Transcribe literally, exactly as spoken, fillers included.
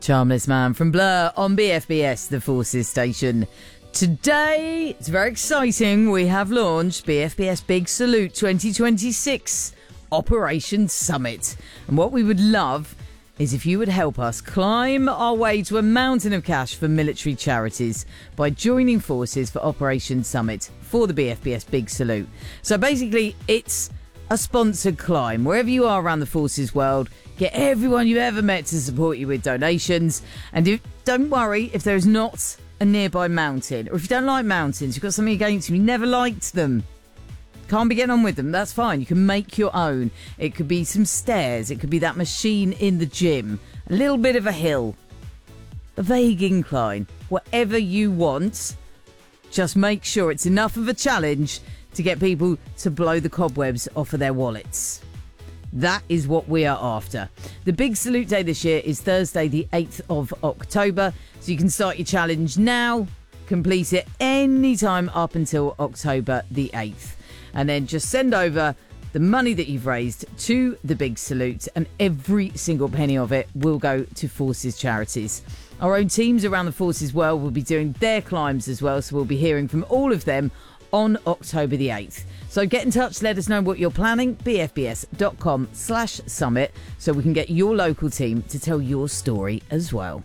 Charmless Man from Blur on B F B S, the Forces station. Today, it's very exciting. We have launched B F B S Big Salute twenty twenty-six Operation Summit. And what we would love is if you would help us climb our way to a mountain of cash for military charities by joining forces for Operation Summit for the B F B S Big Salute. So basically, it's a sponsored climb. Wherever you are around the forces world, get everyone you ever met to support you with donations. And if, don't worry if there's not a nearby mountain, or if you don't like mountains, you've got something against them, you never liked them, can't be getting on with them, that's fine. You can make your own. It could be some stairs, it could be that machine in the gym, a little bit of a hill, a vague incline, whatever you want. Just make sure it's enough of a challenge to get people to blow the cobwebs off of their wallets. That is what we are after. The Big Salute Day this year is Thursday the eighth of October, so you can start your challenge now, complete it anytime up until October the eighth, and then just send over the money that you've raised to the Big Salute, and every single penny of it will go to Forces charities. Our own teams around the Forces world will be doing their climbs as well, so we'll be hearing from all of them on October the eighth. So get in touch, let us know what you're planning, bfbs.com slash summit, so we can get your local team to tell your story as well.